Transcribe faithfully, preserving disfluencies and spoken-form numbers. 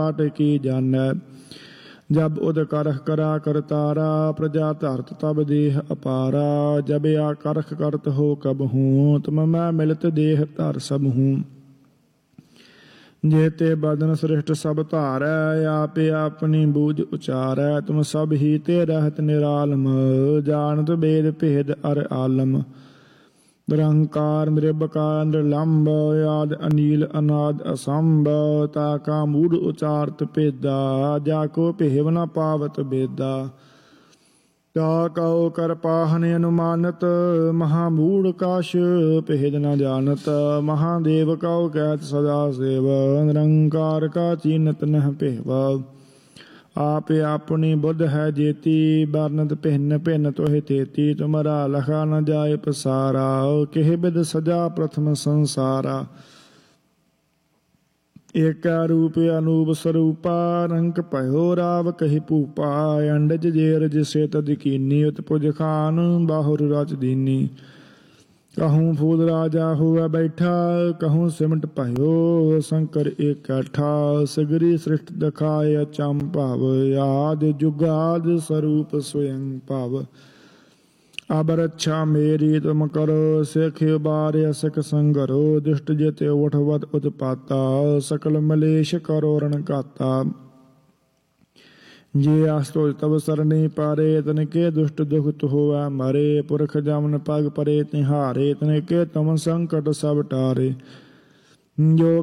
की जानै। जब उद करख करा करतारा प्रजा धरत तब देह अपारा। जब या करख करत हो कब हूँ तुम मैं मिलत देह धर सब हूँ। जेते बदन सृष्ट सब धारै आपे अपनी बूझ उचारै। तुम सब ही ते रहत निरालम जानत वेद भेद अर आलम। निरंकार निरबकार निरलंब आद अनील अनाद असंभ। ताका मूढ़ उचारत भेदा जाको भेव न पावत बेदा। ताकौ कर पाहन अनुमानत महामूढ़ काश भेद न जानत। महादेव कौ कहत सदा सेव निरंकार का चीनत नह भेव। आप अपनी बुद्ध है जेती बरनत भिन्न भिन्न तोहि तेती। तुमरा लखा न जाय पसारा किह बिद सजा प्रथम संसारा। एक रूप अनूप स्वरूपा रंक भयो राव कहि भूपा। अंडज जेर जिसे तद कीनी उत्पुज खान बाहुर रच दीनी। कहूँ फूल राजा हुआ बैठा कहूँ सिमट भयो शंकर इकट्ठा। सगरी सृष्टि दिखाए अचम भाव आद जुगाद स्वरूप स्वयं भाव। अब रक्षा मेरी तुम करो सिख बार सिख संगरो। दुष्ट जित उठवत उत्पाता सकल मलेश करो रण घाता। जे आस्तो तब सरनी पारे तनके दुष्ट दुख होवै मरे। पुरख जमन पग परे तिहारे तनके तुम संकट सब टारे। जो